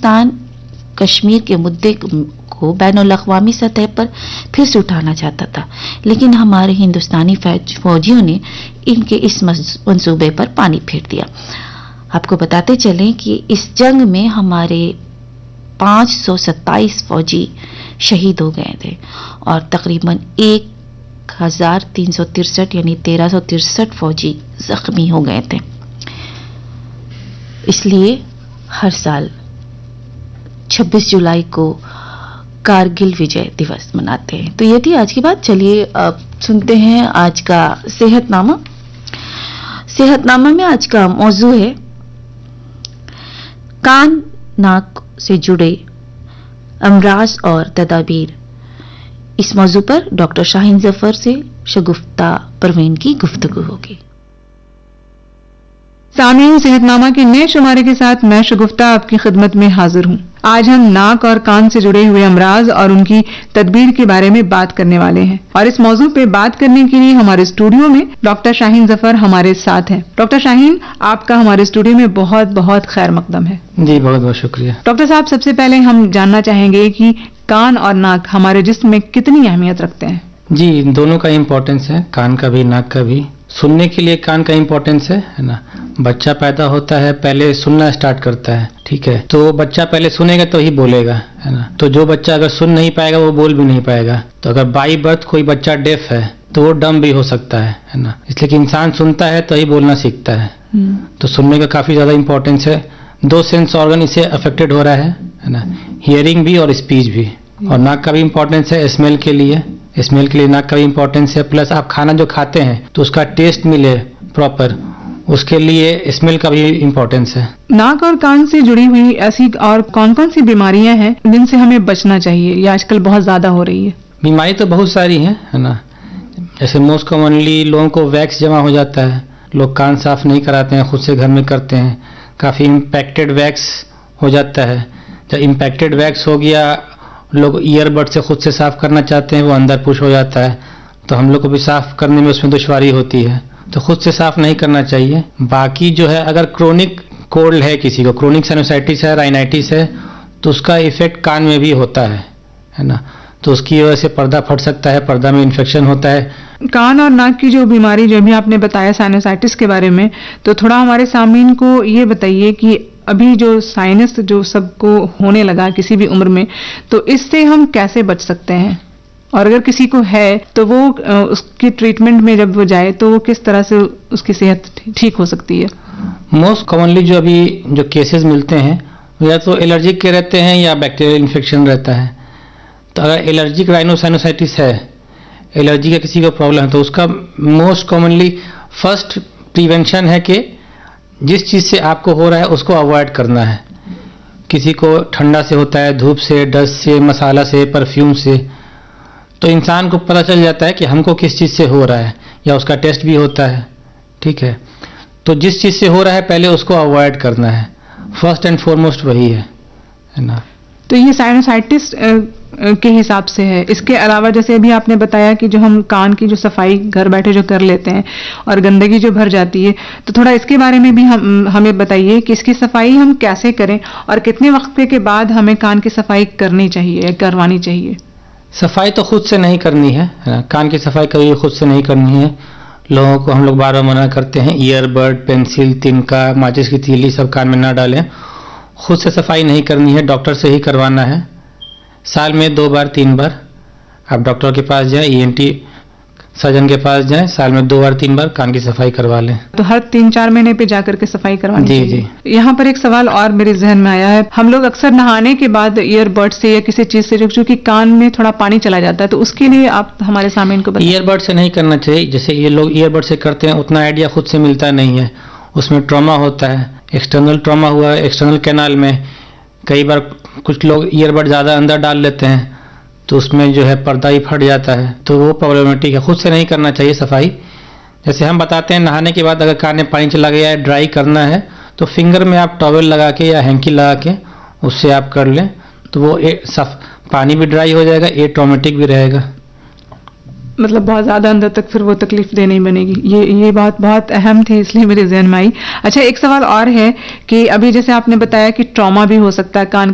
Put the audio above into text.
पाकिस्तान कश्मीर के मुद्दे को बैनुल-अक़वामी सतह पर फिर से उठाना चाहता था, लेकिन हमारे हिंदुस्तानी फौजियों ने इनके इस मंसूबे पर पानी फेर दिया। आपको बताते चलें कि इस जंग में हमारे 527 फौजी शहीद हो गए थे और तकरीबन 1363 यानी 1363 फौजी जख्मी हो गए थे। इसलिए हर साल 26 जुलाई को कारगिल विजय दिवस मनाते हैं। तो ये थी आज की बात। चलिए अब सुनते हैं आज का सेहतनामा। सेहतनामा में आज का मौजू है कान नाक से जुड़े अमराज और तदाबीर। इस मौजू पर डॉक्टर शाहीन जफर से शगुफ्ता परवीन की गुफ्तगू होगी। सामीन, सेहतनामा के नए शुमारे के साथ मैं शगुफ्ता आपकी खिदमत में हाजिर हूँ। आज हम नाक और कान से जुड़े हुए अमराज और उनकी तदबीर के बारे में बात करने वाले हैं और इस मौजू पे बात करने के लिए हमारे स्टूडियो में डॉक्टर शाहीन जफर हमारे साथ हैं। डॉक्टर शाहीन, आपका हमारे स्टूडियो में बहुत बहुत खैर मकदम है। जी, बहुत बहुत शुक्रिया। डॉक्टर साहब, सबसे पहले हम जानना चाहेंगे कि कान और नाक हमारे जिस्म में कितनी अहमियत रखते हैं? जी, दोनों का इम्पोर्टेंस है, कान का भी नाक का भी। सुनने के लिए कान का इम्पोर्टेंस है ना। बच्चा पैदा होता है, पहले सुनना स्टार्ट करता है, ठीक है। तो बच्चा पहले सुनेगा तो ही बोलेगा, है ना। तो जो बच्चा अगर सुन नहीं पाएगा वो बोल भी नहीं पाएगा। तो अगर बाई बर्थ कोई बच्चा डेफ है तो वो डम भी हो सकता है ना। इसलिए कि इंसान सुनता है तो ही बोलना सीखता है। तो सुनने का काफी ज्यादा इम्पोर्टेंस है। 2 सेंस ऑर्गन इससे अफेक्टेड हो रहा है ना, हियरिंग भी और स्पीच भी। और नाक का भी इम्पोर्टेंस है स्मेल के लिए। स्मेल के लिए नाक का भी इम्पोर्टेंस है। प्लस आप खाना जो खाते हैं तो उसका टेस्ट मिले प्रॉपर, उसके लिए स्मेल का भी इम्पोर्टेंस है। नाक और कान से जुड़ी हुई ऐसी और कौन कौन सी बीमारियां हैं जिनसे हमें बचना चाहिए? ये आजकल बहुत ज्यादा हो रही है। बीमारी तो बहुत सारी है ना। जैसे मोस्ट कॉमनली लोगों को वैक्स जमा हो जाता है, लोग कान साफ नहीं कराते हैं, खुद से घर में करते हैं। काफी इम्पैक्टेड वैक्स हो जाता है। जब इम्पैक्टेड वैक्स हो गया, लोग ईयरबड से खुद से साफ करना चाहते हैं, वो अंदर पुश हो जाता है, तो हम लोग को भी साफ करने में उसमें दुश्वारी होती है। तो खुद से साफ नहीं करना चाहिए। बाकी जो है, अगर क्रोनिक कोल्ड है, किसी को क्रोनिक साइनोसाइटिस है, राइनाइटिस है, तो उसका इफेक्ट कान में भी होता है ना। तो उसकी वजह से पर्दा फट सकता है, पर्दा में इन्फेक्शन होता है। कान और नाक की जो बीमारी जो भी आपने बताया साइनोसाइटिस के बारे में, तो थोड़ा हमारे सामीन को ये बताइए कि अभी जो साइनस जो सबको होने लगा किसी भी उम्र में, तो इससे हम कैसे बच सकते हैं? और अगर किसी को है तो वो उसकी ट्रीटमेंट में जब वो जाए तो वो किस तरह से उसकी सेहत ठीक हो सकती है? मोस्ट कॉमनली जो अभी जो केसेस मिलते हैं या तो एलर्जिक के रहते हैं या बैक्टीरियल इन्फेक्शन रहता है। तो अगर एलर्जिक राइनोसाइनोसाइटिस है, एलर्जी का किसी को प्रॉब्लम है, तो उसका मोस्ट कॉमनली फर्स्ट प्रिवेंशन है कि जिस चीज से आपको हो रहा है उसको अवॉइड करना है। किसी को ठंडा से होता है, धूप से, डस्ट से, मसाला से, परफ्यूम से, तो इंसान को पता चल जाता है कि हमको किस चीज से हो रहा है, या उसका टेस्ट भी होता है, ठीक है। तो जिस चीज से हो रहा है पहले उसको अवॉइड करना है, फर्स्ट एंड फॉरमोस्ट वही है ना। तो ये साइनोसाइटिस के हिसाब से है। इसके अलावा जैसे अभी आपने बताया कि जो हम कान की जो सफाई घर बैठे जो कर लेते हैं और गंदगी जो भर जाती है, तो थोड़ा इसके बारे में भी हमें बताइए कि इसकी सफाई हम कैसे करें और कितने वक्त के बाद हमें कान की सफाई करनी चाहिए, करवानी चाहिए? सफाई तो खुद से नहीं करनी है, कान की सफाई कभी खुद से नहीं करनी है। लोगों को हम लोग बार बार मना करते हैं, ईयरबड, पेंसिल, तिनका, माचिस की तीली सब कान में ना डालें। खुद से सफाई नहीं करनी है, डॉक्टर से ही करवाना है। साल में 2 बार 3 बार आप डॉक्टर के पास जाएं, ईएनटी सर्जन के पास जाएं, साल में 2 बार 3 बार कान की सफाई करवा लें। तो हर 3-4 महीने पे जाकर के सफाई करवानी चाहिए। जी। यहाँ पर एक सवाल और मेरे जहन में आया है। हम लोग अक्सर नहाने के बाद ईयरबड से या किसी चीज से जो कि कान में थोड़ा पानी चला जाता है, तो उसके लिए आप हमारे सामने इनको बताइए। ईयरबड से नहीं करना चाहिए। जैसे ये लोग ईयरबड से करते हैं, उतना आइडिया खुद से मिलता नहीं है। उसमें ट्रॉमा होता है, एक्सटर्नल ट्रॉमा हुआ, एक्सटर्नल कैनाल में कई बार कुछ लोग ईयरबड ज्यादा अंदर डाल लेते हैं, तो उसमें जो है पर्दा ही फट जाता है, तो वो प्रॉब्लमेटिक है। खुद से नहीं करना चाहिए सफाई। जैसे हम बताते हैं, नहाने के बाद अगर कान में पानी चला गया है, ड्राई करना है, तो फिंगर में आप टॉवेल लगा के या हैंकी लगा के उससे आप कर लें, तो वो पानी भी ड्राई हो जाएगा, एट्रोमेटिक भी रहेगा। मतलब बहुत ज्यादा अंदर तक फिर वो तकलीफ दे नहीं बनेगी। ये बात बहुत अहम थी, इसलिए मेरे जहन में आई। अच्छा, एक सवाल और है कि अभी जैसे आपने बताया कि ट्रॉमा भी हो सकता है कान